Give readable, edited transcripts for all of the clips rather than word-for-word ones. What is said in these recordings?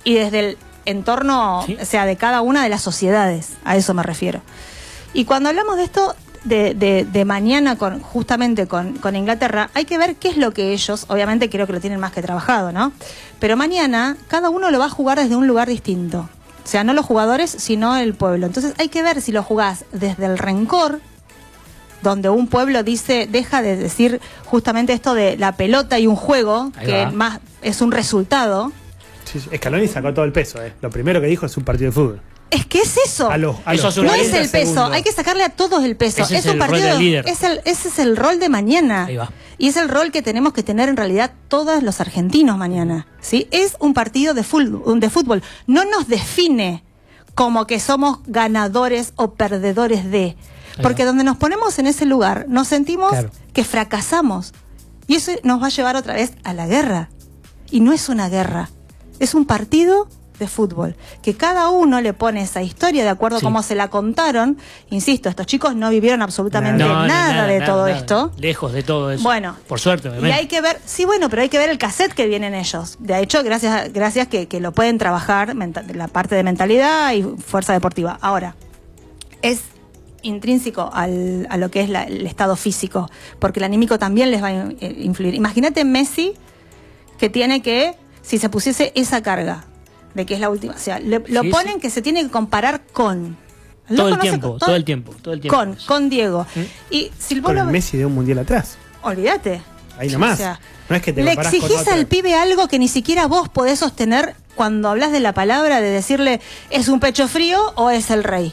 y desde el entorno, ¿sí? O sea, de cada una de las sociedades, a eso me refiero. Y cuando hablamos de esto, de mañana justamente con Inglaterra, hay que ver qué es lo que ellos, obviamente creo que lo tienen más que trabajado, ¿no? Pero mañana cada uno lo va a jugar desde un lugar distinto. O sea, no los jugadores, sino el pueblo. Entonces hay que ver si lo jugás desde el rencor, donde un pueblo deja de decir justamente esto de la pelota y un juego, que más es un resultado. Sí, Scaloni sacó todo el peso, Lo primero que dijo es un partido de fútbol. Es que es eso. No es el peso, hay que sacarle a todos el peso. Ese es un partido, ese es el rol de mañana. Ahí va. Y es el rol que tenemos que tener en realidad todos los argentinos mañana. ¿Sí? Es un partido de fútbol. No nos define como que somos ganadores o perdedores de. Porque donde nos ponemos en ese lugar, nos sentimos que fracasamos. Y eso nos va a llevar otra vez a la guerra. Y no es una guerra. Es un partido de fútbol, que cada uno le pone esa historia de acuerdo a cómo se la contaron. Insisto, estos chicos no vivieron absolutamente nada de todo esto. Lejos de todo eso. Bueno, por suerte, obviamente. Y hay que ver, pero hay que ver el cassette que vienen ellos. De hecho, gracias que lo pueden trabajar, la parte de mentalidad y fuerza deportiva. Ahora, es intrínseco a lo que es el estado físico, porque el anímico también les va a influir. Imagínate Messi, que tiene que, si se pusiese esa carga, de que es la última, o sea, lo ponen que se tiene que comparar con todo el tiempo con Diego. Y si con el Messi de un mundial atrás. Olvídate. Ahí nomás. O sea, no es que te le exigís al pibe algo que ni siquiera vos podés sostener cuando hablas de la palabra, de decirle ¿es un pecho frío o es el rey?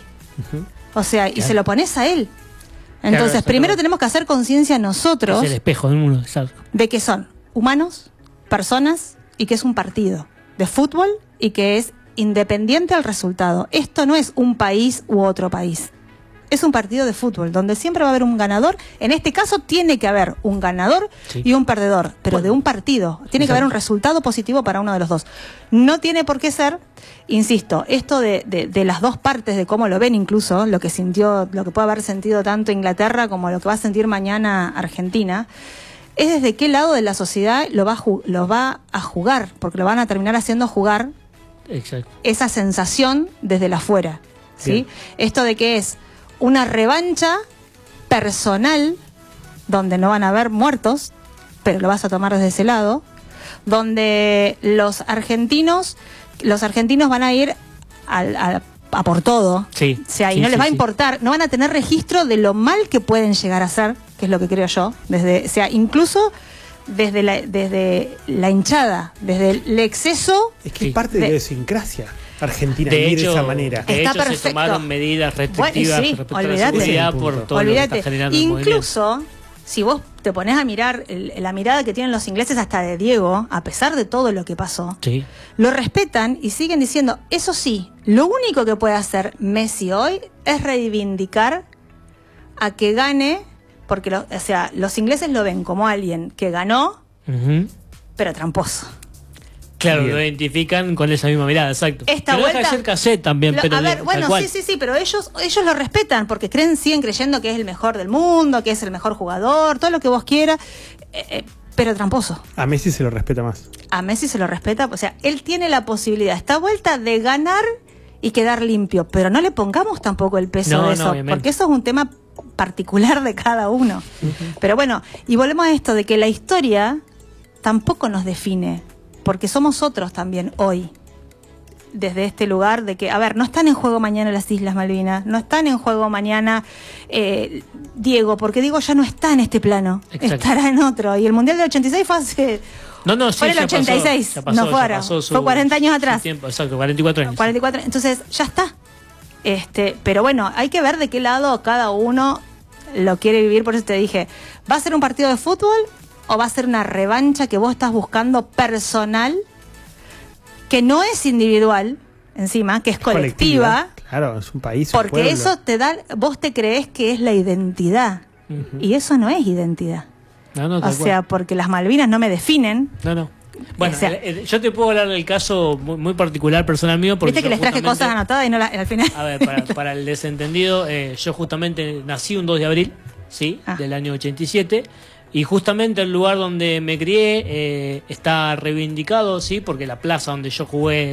O sea, y se lo pones a él. Entonces, primero tenemos que hacer conciencia nosotros. Es el espejo del mundo, exacto. De que son humanos, personas, y que es un partido de fútbol y que es independiente al resultado. Esto no es un país u otro país. Es un partido de fútbol donde siempre va a haber un ganador. En este caso tiene que haber un ganador y un perdedor, pero de un partido. Tiene que haber un resultado positivo para uno de los dos. No tiene por qué ser, insisto, esto de las dos partes, de cómo lo ven incluso, lo que puede haber sentido tanto Inglaterra como lo que va a sentir mañana Argentina, es desde qué lado de la sociedad lo va a jugar, porque lo van a terminar haciendo jugar. Exacto. Esa sensación desde la afuera, ¿sí? Esto de que es una revancha personal, donde no van a haber muertos, pero lo vas a tomar desde ese lado, donde los argentinos van a ir a por todo. Sí. O sea, y no les va a importar, no van a tener registro de lo mal que pueden llegar a ser, que es lo que creo yo, o sea, incluso desde la hinchada, desde el exceso. Es que es parte de la idiosincrasia argentina de vivir hecho, de esa manera. De hecho, se tomaron medidas restrictivas respecto a la seguridad por todo lo que está generando el movimiento. Incluso, si vos te ponés a mirar la mirada que tienen los ingleses hasta de Diego, a pesar de todo lo que pasó, lo respetan y siguen diciendo, eso sí, lo único que puede hacer Messi hoy es reivindicar a que gane, porque los ingleses lo ven como alguien que ganó, pero tramposo. Claro, lo identifican con esa misma mirada, exacto. Esta pero vuelta, deja de ser cassette también, pero a ver, bueno, sí, pero ellos lo respetan porque siguen creyendo que es el mejor del mundo, que es el mejor jugador, todo lo que vos quieras, pero tramposo. A Messi se lo respeta más. A Messi se lo respeta, o sea, él tiene la posibilidad, esta vuelta, de ganar y quedar limpio, pero no le pongamos tampoco el peso de eso, porque eso es un tema particular de cada uno. Pero bueno, y volvemos a esto de que la historia tampoco nos define, porque somos otros también hoy, desde este lugar de que, a ver, no están en juego mañana las Islas Malvinas, no están en juego mañana Diego, porque Diego ya no está en este plano, estará en otro, y el Mundial del 86 fue hace... fue en el 86, no fue ahora, fue 40 años atrás. Tiempo, exacto, 44 años. 44, entonces ya está. Pero bueno, hay que ver de qué lado cada uno lo quiere vivir, por eso te dije, ¿va a ser un partido de fútbol o va a ser una revancha que vos estás buscando personal, que no es individual encima, que es colectiva? Claro, es un país, porque eso te da, vos te creés que es la identidad, y eso no es identidad. O sea, porque las Malvinas no me definen. Bueno, yo te puedo hablar del caso muy particular personal mío. Porque viste que les traje cosas anotadas y no al final. A ver, para el desentendido, yo justamente nací un 2 de abril, del año 87. Y justamente el lugar donde me crié está reivindicado, porque la plaza donde yo jugué